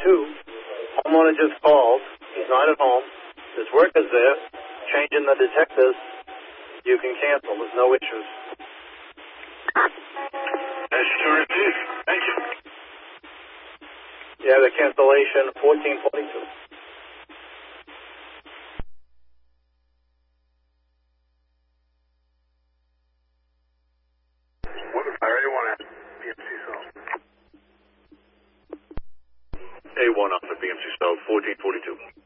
Homeowner just called. He's not at home. His worker's there. Changing the detectors. You can cancel. There's no issues. That's terrific. Thank you. Yeah, the cancellation 1442. What if I A1 at BMC South? A1 off at BMC South, 1442.